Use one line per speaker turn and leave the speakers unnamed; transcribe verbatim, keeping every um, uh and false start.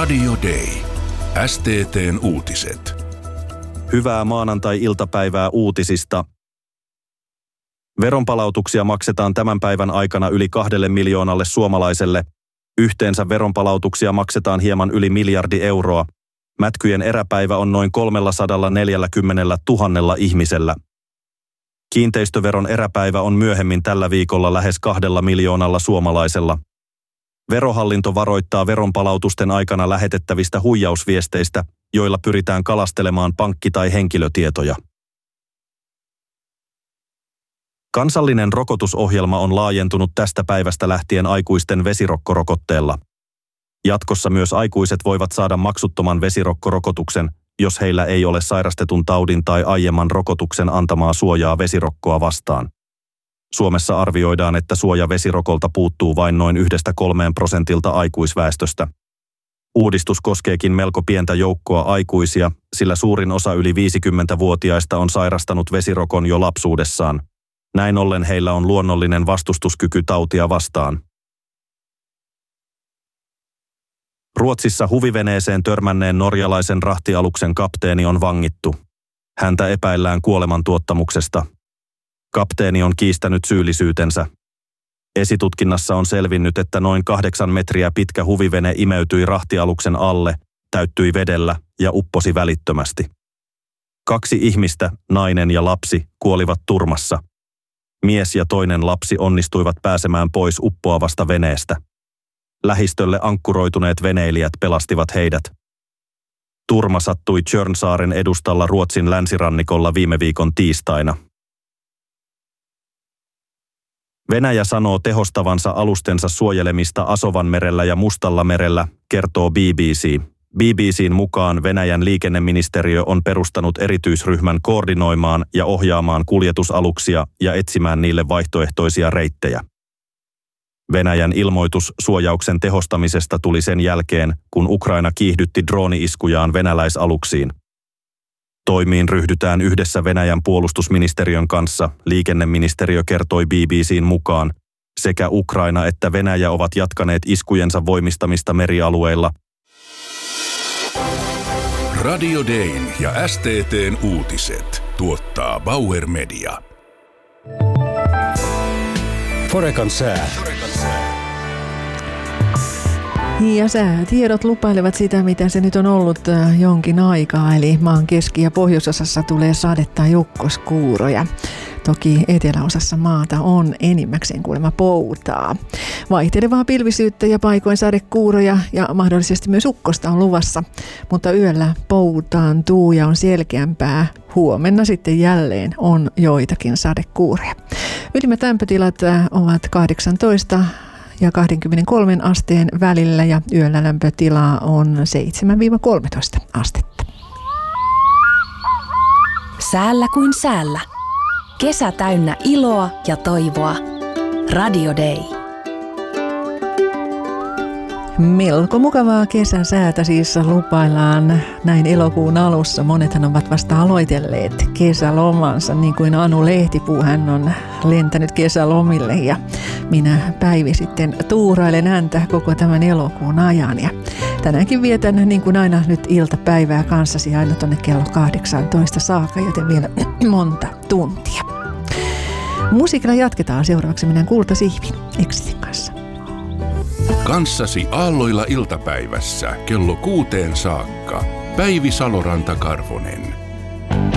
Radio Day. S T T:n uutiset.
Hyvää maanantai-iltapäivää uutisista. Veronpalautuksia maksetaan tämän päivän aikana yli kahdelle miljoonalle suomalaiselle. Yhteensä veronpalautuksia maksetaan hieman yli miljardi euroa. Mätkyjen eräpäivä on noin kolmesataaneljäkymmentätuhatta ihmisellä. Kiinteistöveron eräpäivä on myöhemmin tällä viikolla lähes kahdella miljoonalla suomalaisella. Verohallinto varoittaa veronpalautusten aikana lähetettävistä huijausviesteistä, joilla pyritään kalastelemaan pankki- tai henkilötietoja. Kansallinen rokotusohjelma on laajentunut tästä päivästä lähtien aikuisten vesirokkorokotteella. Jatkossa myös aikuiset voivat saada maksuttoman vesirokkorokotuksen, jos heillä ei ole sairastetun taudin tai aiemman rokotuksen antamaa suojaa vesirokkoa vastaan. Suomessa arvioidaan, että suoja vesirokolta puuttuu vain noin yhdestä kolmeen prosentilta aikuisväestöstä. Uudistus koskeekin melko pientä joukkoa aikuisia, sillä suurin osa yli viisikymmentävuotiaista on sairastanut vesirokon jo lapsuudessaan. Näin ollen heillä on luonnollinen vastustuskyky tautia vastaan. Ruotsissa huviveneeseen törmänneen norjalaisen rahtialuksen kapteeni on vangittu. Häntä epäillään kuolemantuottamuksesta. Kapteeni on kiistänyt syyllisyytensä. Esitutkinnassa on selvinnyt, että noin kahdeksan metriä pitkä huvivene imeytyi rahtialuksen alle, täyttyi vedellä ja upposi välittömästi. Kaksi ihmistä, nainen ja lapsi, kuolivat turmassa. Mies ja toinen lapsi onnistuivat pääsemään pois uppoavasta veneestä. Lähistölle ankkuroituneet veneilijät pelastivat heidät. Turma sattui Tjörnsaaren edustalla Ruotsin länsirannikolla viime viikon tiistaina. Venäjä sanoo tehostavansa alustensa suojelemista Asovanmerellä ja Mustalla merellä, kertoo B B C. B B C:n mukaan Venäjän liikenneministeriö on perustanut erityisryhmän koordinoimaan ja ohjaamaan kuljetusaluksia ja etsimään niille vaihtoehtoisia reittejä. Venäjän ilmoitus suojauksen tehostamisesta tuli sen jälkeen, kun Ukraina kiihdytti drooni-iskujaan venäläisaluksiin. Toimiin ryhdytään yhdessä Venäjän puolustusministeriön kanssa, liikenneministeriö kertoi B B C:n mukaan. Sekä Ukraina että Venäjä ovat jatkaneet iskujensa voimistamista merialueilla.
Radio Dayn ja S T T:n uutiset tuottaa Bauer Media.
Forecan sää.
Ja säätiedot lupailevat sitä, mitä se nyt on ollut jonkin aikaa, eli maan keski- ja pohjoisosassa tulee sadetta ja ukkoskuuroja. Toki eteläosassa maata on enimmäkseen kuulemma poutaa. Vaihtelevaa pilvisyyttä ja paikoin sadekuuroja ja mahdollisesti myös ukkosta on luvassa, mutta yöllä poutaantuu ja on selkeämpää. Huomenna sitten jälleen on joitakin sadekuuroja. Ylimmät lämpötilat ovat kahdeksantoista ja kaksikymmentäkolme asteen välillä ja yöllä lämpötila on seitsemän kolmetoista astetta.
Säällä kuin säällä. Kesä täynnä iloa ja toivoa. Radio Day.
Melko mukavaa kesäsäätä siis lupaillaan näin elokuun alussa. Monethan ovat vasta aloitelleet kesälomansa, niin kuin Anu Lehtipuu, hän on lentänyt kesälomille ja minä Päivi sitten tuurailen häntä koko tämän elokuun ajan. Ja tänäänkin vietän niin kuin aina nyt iltapäivää kanssasi aina tuonne kello kahdeksantoista saakka, joten vielä monta tuntia. Musiikilla jatketaan. Seuraavaksi mennään Kultasihvin Exitin kanssa.
Kanssasi aalloilla iltapäivässä kello kuuteen saakka. Päivi Saloranta-Karvonen.